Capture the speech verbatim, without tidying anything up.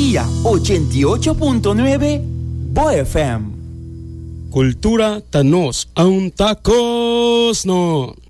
Melodía ochenta y ocho punto nueve Bo F M. Kultura ta nos, ang takos no.